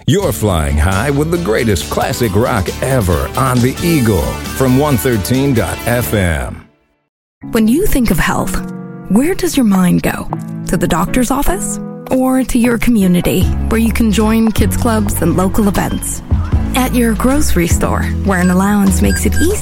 You're flying high with the greatest classic rock ever on the Eagle from 113.fm. When you think of health, where does your mind go? To the doctor's office? Or to your community, where you can join kids clubs and local events? At your grocery store, where an allowance makes it easy